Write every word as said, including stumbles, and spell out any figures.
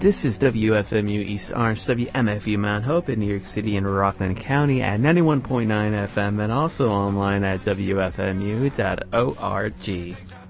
This is W F M U East Orange, W M F U Mount Hope in New York City and Rockland County at ninety-one point nine F M and also online at W F M U dot org.